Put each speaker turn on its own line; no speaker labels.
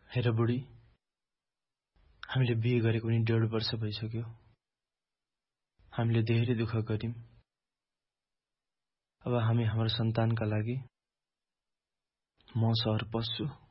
हेर बुढी, हामीले बिहे गरेको पनि 1.5 वर्ष भइसक्यो। हामीले धेरै दुःख गर्यौं। अब हामी हाम्रो सन्तानका लागि म सहर पस्छु।